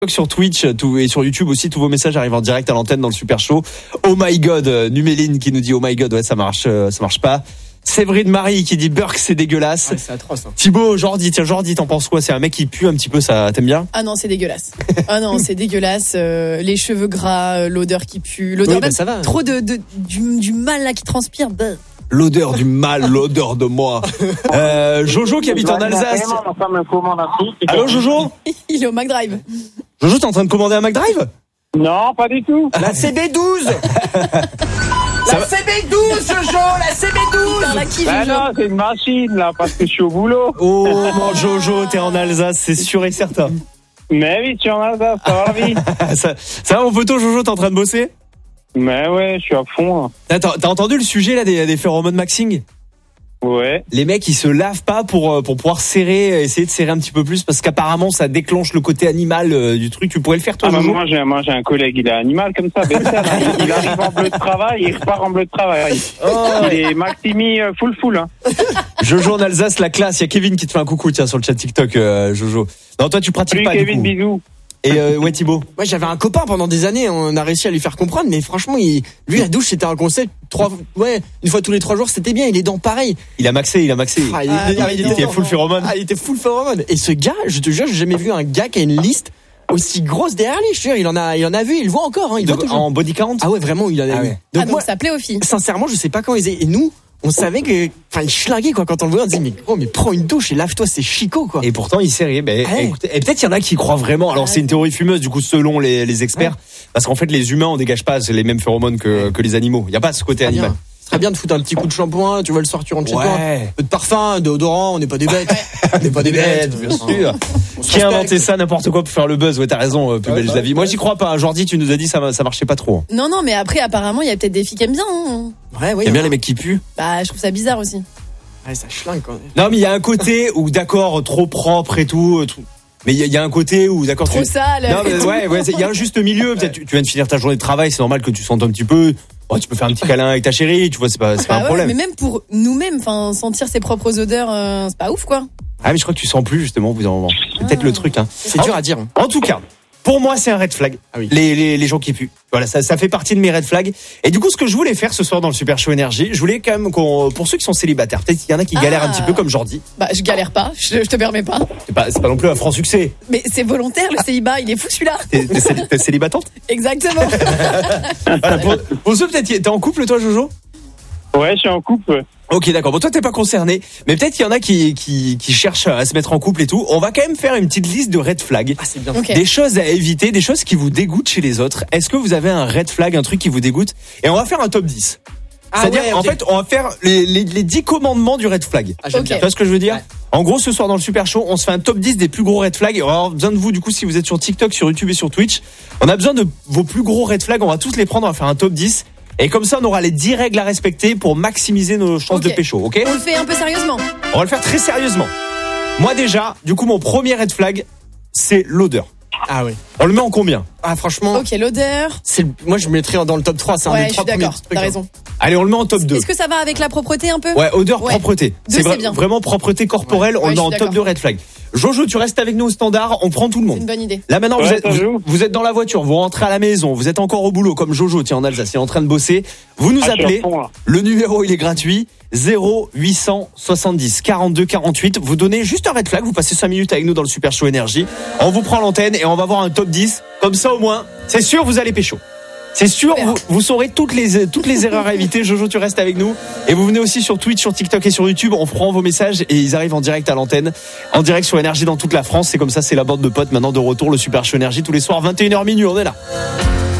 Sur Twitch et sur YouTube aussi, tous vos messages arrivent en direct à l'antenne dans le Super Show. Oh my God, Numéline qui nous dit oh my God, ouais ça marche pas. Séverine Marie qui dit Burke c'est dégueulasse. Ouais, c'est atroce. Hein. Thibaut, Jordi, t'en penses quoi? C'est un mec qui pue un petit peu, ça t'aimes bien? Ah non, c'est dégueulasse. C'est dégueulasse. Les cheveux gras, l'odeur qui pue, l'odeur Oui, même ça va. trop du mal là qui transpire. L'odeur du mal, l'odeur de moi. Jojo qui habite en Alsace. Allô Jojo? Il est au McDrive. Jojo, t'es en train de commander un McDrive? Non, pas du tout. La CB12 La CB12, Jojo, la CB12 La qui, Ben Jojo non, c'est une machine, là, parce que je suis au boulot. Oh mon Jojo, t'es en Alsace, c'est sûr et certain. Mais oui, tu en as ça, ça va vite. ça va mon poteau Jojo, t'es en train de bosser? Mais ouais, je suis à fond. Là. T'as entendu le sujet là des phéromones maxing? Ouais. Les mecs ils se lavent pas pour pouvoir essayer de serrer un petit peu plus parce qu'apparemment ça déclenche le côté animal du truc. Tu pourrais le faire toi Jojo? Moi j'ai un collègue, il est animal comme ça, il arrive en bleu de travail, il repart en bleu de travail. Il est Maximi full hein. Jojo en Alsace, la classe. Il y a Kevin qui te fait un coucou tiens sur le chat TikTok Jojo. Non toi tu pratiques pas Kevin, du coup. bisous. Et ouais Thibaut. Moi j'avais un copain pendant des années, on a réussi à lui faire comprendre, mais franchement lui la douche c'était un concept une fois tous les 3 jours c'était bien, il est dans pareil. Il a maxé. Il était full phéromone. Il était full phéromone. Et ce gars, je te jure, j'ai jamais vu un gars qui a une liste aussi grosse derrière lui. Je te jure, il en a vu, il le voit encore. Hein, il voit toujours. En body count. Ah ouais, vraiment, il en a vu. Donc moi, ça plaît aux filles. Sincèrement, je sais pas quand ils étaient. Et nous, on savait que, il schlinguait quoi quand on le voyait. On disait mais prends une douche et lave-toi, c'est chicot quoi. Et pourtant il serrait. Écoutez, et peut-être il y en a qui croient vraiment. Alors c'est une théorie fumeuse du coup selon les experts, parce qu'en fait les humains on dégage pas les mêmes phéromones que les animaux. Il y a pas ce côté animal. Très bien de foutre un petit coup de shampoing, tu vois le soir tu rentres chez toi, un peu de parfum, déodorant, on n'est pas des bêtes. On n'est pas des bêtes, bien sûr. Qui a inventé ça, n'importe quoi pour faire le buzz? Ouais, t'as raison, plus belge la vie. Moi j'y crois pas. Jordi, tu nous as dit ça marchait pas trop. Non, mais après apparemment il y a peut-être des filles qui aiment bien. Hein. Ouais. T'aimes bien les mecs qui puent? Bah je trouve ça bizarre aussi. Ouais, ça schlingue quand même. Non mais il y a un côté où d'accord trop propre et tout. Mais il y a un côté où d'accord trop sale. Non mais ouais, il y a un juste milieu. Peut-être tu viens de finir ta journée de travail, c'est normal que tu sentes un petit peu. Oh, tu peux faire un petit câlin avec ta chérie, tu vois, c'est pas un problème. Mais même pour nous-mêmes, sentir ses propres odeurs, c'est pas ouf quoi. Ah mais je crois que tu sens plus justement au bout d'un moment. C'est peut-être le truc. Hein. C'est dur à dire. En tout cas. Pour moi, c'est un red flag. Ah oui. Les gens qui puent. Voilà, ça fait partie de mes red flags. Et du coup, ce que je voulais faire ce soir dans le Super Show Énergie, je voulais quand même pour ceux qui sont célibataires, peut-être qu'il y en a qui galèrent un petit peu comme Jordi. Bah, je galère pas, je te permets pas. C'est pas non plus un franc succès. Mais c'est volontaire, le célibat, il est fou celui-là. T'es célibatante? Exactement. Voilà, pour ceux peut-être, t'es en couple toi, Jojo? Ouais, je suis en couple. Ok, d'accord. Bon, toi, t'es pas concerné, mais peut-être qu'il y en a qui cherchent à se mettre en couple et tout. On va quand même faire une petite liste de red flags. Ah, c'est bien. Okay. Des choses à éviter, des choses qui vous dégoûtent chez les autres. Est-ce que vous avez un red flag, un truc qui vous dégoûte? Et on va faire un top 10. C'est-à-dire, en fait, on va faire les 10 commandements du red flag. Ah, j'aime bien. Tu vois ce que je veux dire? Ouais. En gros, ce soir dans le Super Show, on se fait un top 10 des plus gros red flags. Et on va avoir besoin de vous, du coup, si vous êtes sur TikTok, sur YouTube et sur Twitch. On a besoin de vos plus gros red flags. On va tous les prendre, on va faire un top 10. Et comme ça, on aura les 10 règles à respecter pour maximiser nos chances de pécho, ok? On le fait un peu sérieusement. On va le faire très sérieusement. Moi déjà, du coup, mon premier red flag, c'est l'odeur. Ah oui. On le met en combien? Ah franchement. Ok, l'odeur. Moi je me mettrais dans le top 3, c'est un des 3 premiers trucs. T'as raison. Allez, on le met en top 2. Est-ce que ça va avec la propreté un peu? Ouais, odeur, propreté. C'est bien. Vraiment propreté corporelle, on le met en top 2 red flag. Jojo, tu restes avec nous au standard, on prend tout le monde. C'est une bonne idée. Là maintenant, vous êtes dans la voiture, vous rentrez à la maison, vous êtes encore au boulot, comme Jojo, tiens, en Alsace, il est en train de bosser. Vous nous appelez, le numéro il est gratuit, 0870 42 48. Vous donnez juste un red flag, vous passez 5 minutes avec nous dans le Super Show Énergie. On vous prend l'antenne et on va voir un top 10. Comme ça au moins, c'est sûr vous allez pécho. C'est sûr, vous saurez toutes les erreurs à éviter. Jojo, tu restes avec nous. Et vous venez aussi sur Twitch, sur TikTok et sur YouTube. On prend vos messages et ils arrivent en direct à l'antenne. En direct sur Énergie dans toute la France. C'est comme ça, c'est la bande de potes maintenant de retour. Le Super Show Énergie tous les soirs, 21h minuit. On est là.